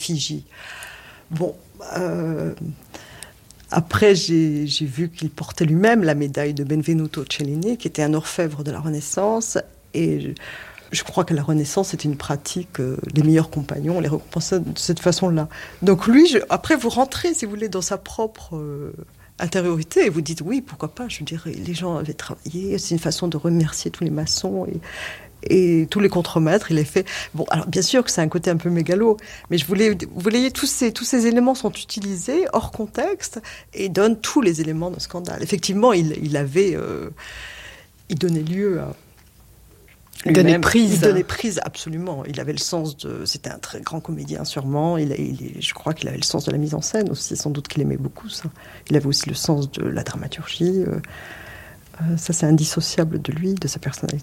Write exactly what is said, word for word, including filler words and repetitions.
l'effigie. Bon, euh, après, j'ai, j'ai vu qu'il portait lui-même la médaille de Benvenuto Cellini, qui était un orfèvre de la Renaissance, et je, je crois que la Renaissance était une pratique, euh, les meilleurs compagnons, on les récompensait de cette façon-là. Donc lui, je, après, vous rentrez, si vous voulez, dans sa propre... Euh, intériorité, et vous dites oui, pourquoi pas, je dirais, les gens avaient travaillé, c'est une façon de remercier tous les maçons et, et tous les contremaîtres, il est fait. Bon, alors bien sûr que c'est un côté un peu mégalo, mais je voulais, vous voyez, tous ces, tous ces éléments sont utilisés hors contexte et donnent tous les éléments d'un scandale. Effectivement, il, il avait, euh, il donnait lieu à Il donnait prise. Il donnait prise, absolument. Il avait le sens de... C'était un très grand comédien, sûrement. Il, il, je crois qu'il avait le sens de la mise en scène aussi. Sans doute qu'il aimait beaucoup ça. Il avait aussi le sens de la dramaturgie. Euh, ça, c'est indissociable de lui, de sa personnalité.